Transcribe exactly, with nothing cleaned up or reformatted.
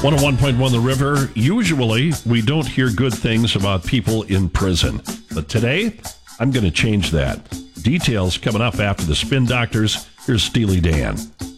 one oh one point one The River. Usually, we don't hear good things about people in prison. But today, I'm going to change that. Details coming up after the Spin Doctors. Here's Steely Dan.